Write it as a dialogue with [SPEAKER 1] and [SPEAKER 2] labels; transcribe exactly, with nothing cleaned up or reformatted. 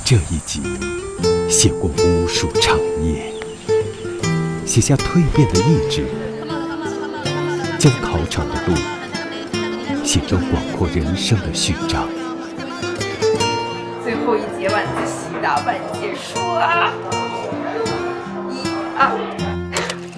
[SPEAKER 1] 这一集写过无数长夜，写下蜕变的意志，将考场的路写成广阔人生的序章。
[SPEAKER 2] 最后一节晚自习大半结束啊！一二。